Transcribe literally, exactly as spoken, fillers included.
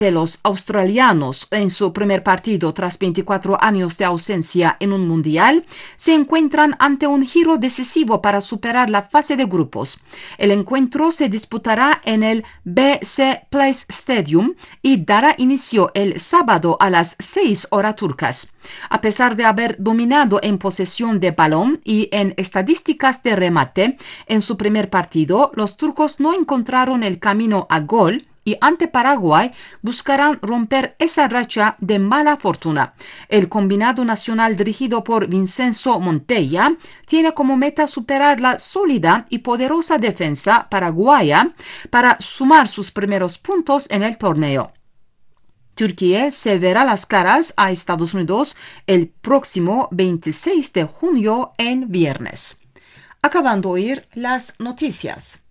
de los australianos en su primer partido tras veinticuatro años de ausencia en un mundial, se encuentran ante un giro decisivo para superar la fase de grupos. El encuentro se disputará en el B C Place Stadium y dará inicio el sábado a las seis horas turcas. A pesar de haber dominado en posesión de balón y en estadísticas de remate en su primer partido, los turcos no encontraron el camino a gol y ante Paraguay buscarán romper esa racha de mala fortuna. El combinado nacional dirigido por Vincenzo Montella tiene como meta superar la sólida y poderosa defensa paraguaya para sumar sus primeros puntos en el torneo. Turquía se verá las caras a Estados Unidos el próximo veintiséis de junio en viernes. Acabando de oír las noticias.